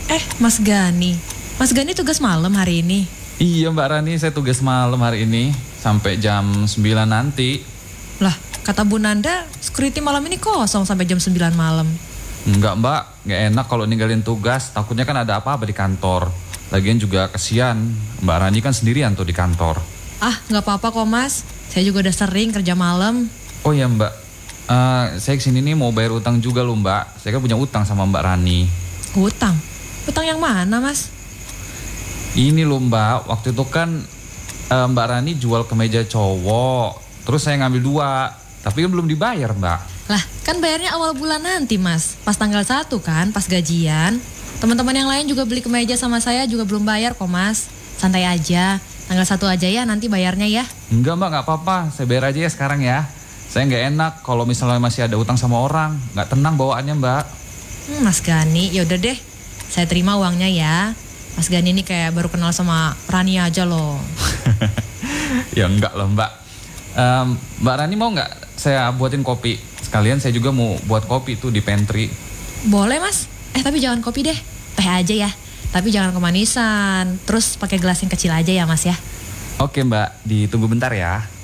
Mas Gani. Mas Gani tugas malam hari ini. Iya Mbak Rani, saya tugas malam hari ini sampai jam 9 nanti. Lah, kata Bu Nanda, security malam ini kosong sampai jam 9 malam. Enggak Mbak, nggak enak kalau ninggalin tugas. Takutnya kan ada apa-apa di kantor. Lagian juga kesian, Mbak Rani kan sendirian tuh di kantor. Ah, nggak apa-apa kok Mas. Saya juga udah sering kerja malam. Oh ya Mbak, saya kesini nih mau bayar utang juga loh Mbak. Saya kan punya utang sama Mbak Rani. Hutang? Hutang yang mana Mas? Ini loh Mbak, waktu itu kan Mbak Rani jual kemeja cowok. Terus saya ngambil 2, tapi kan belum dibayar Mbak. Lah, kan bayarnya awal bulan nanti Mas. Pas tanggal 1 kan, pas gajian. Teman-teman yang lain juga beli kemeja sama saya juga belum bayar kok Mas. Santai aja, tanggal 1 aja ya nanti bayarnya ya. Enggak Mbak, nggak apa-apa. Saya bayar aja ya sekarang ya. Saya nggak enak kalau misalnya masih ada utang sama orang. Nggak tenang bawaannya Mbak. Mas Gani, yaudah deh. Saya terima uangnya ya. Mas Gani ini kayak baru kenal sama Rani aja loh. Ya enggak loh Mbak. Mbak Rani mau nggak saya buatin kopi? Sekalian saya juga mau buat kopi tuh di pantry. Boleh Mas. Tapi jangan kopi deh. Teh aja ya. Tapi jangan kemanisan. Terus pakai gelas yang kecil aja ya Mas ya. Oke Mbak, ditunggu bentar ya.